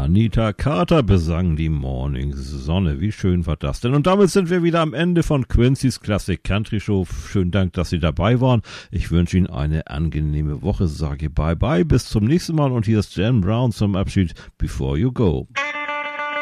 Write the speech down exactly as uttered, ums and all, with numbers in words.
Anita Carter besang die Morning Sonne. Wie schön war das denn? Und damit sind wir wieder am Ende von Quincy's Classic Country Show. Schönen Dank, dass Sie dabei waren. Ich wünsche Ihnen eine angenehme Woche. Sage bye bye. Bis zum nächsten Mal. Und hier ist Jan Brown zum Abschied. Before You Go.